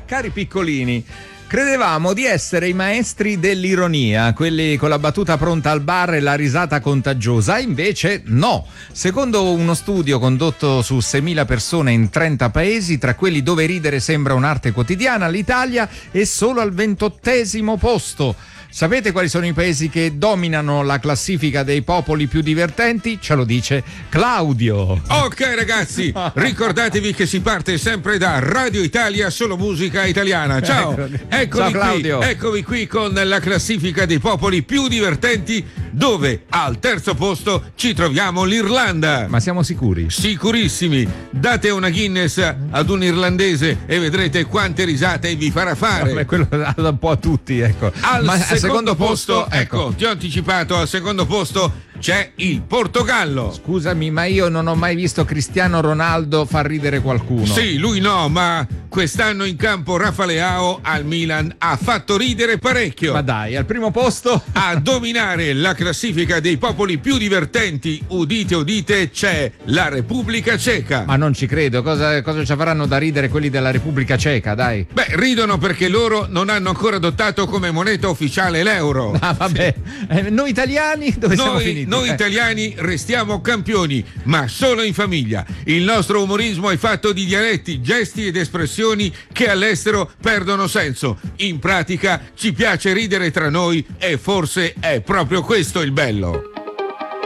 Cari piccolini, credevamo di essere i maestri dell'ironia, quelli con la battuta pronta al bar e la risata contagiosa, invece no. Secondo uno studio condotto su 6.000 persone in 30 paesi, tra quelli dove ridere sembra un'arte quotidiana, l'Italia è solo al 28° posto. Sapete quali sono i paesi che dominano la classifica dei popoli più divertenti? Ce lo dice Claudio. Ok ragazzi, ricordatevi che si parte sempre da Radio Italia, solo musica italiana. Ciao, Ciao Claudio. Eccovi qui con la classifica dei popoli più divertenti, dove al 3° posto ci troviamo l'Irlanda. Ma siamo sicuri? Sicurissimi. Date una Guinness ad un irlandese e vedrete quante risate vi farà fare. Vabbè, quello da un po' a tutti, ecco. Al secondo posto, ecco, ti ho anticipato, al secondo posto c'è il Portogallo. Scusami, ma io non ho mai visto Cristiano Ronaldo far ridere qualcuno. Sì, lui no, ma quest'anno in campo Rafa Leao al Milan ha fatto ridere parecchio. Ma dai, al primo posto A dominare la classifica dei popoli più divertenti, udite udite, c'è la Repubblica Ceca. Ma non ci credo, cosa ci faranno da ridere quelli della Repubblica Ceca, dai? Beh, ridono perché loro non hanno ancora adottato come moneta ufficiale l'euro. Ah, vabbè. Noi italiani dove siamo finiti? Noi italiani restiamo campioni, ma solo in famiglia. Il nostro umorismo è fatto di dialetti, gesti ed espressioni che all'estero perdono senso. In pratica ci piace ridere tra noi e forse è proprio questo il bello.